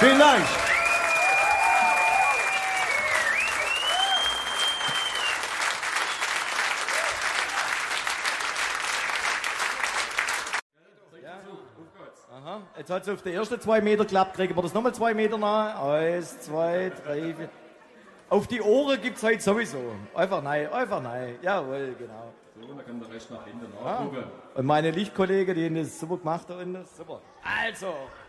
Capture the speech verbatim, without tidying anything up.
Vielen Dank. Aha. Jetzt hat es auf die ersten zwei Meter geklappt. Kriegen wir das nochmal zwei Meter nach? Eins, zwei, drei, vier. Auf die Ohren gibt es heute sowieso. Einfach nein, einfach nein. Jawohl, genau. So, da kann der Recht nach hinten Ah. nachgucken. Und meine Lichtkollegen, die haben das super gemacht da unten. Super. Also.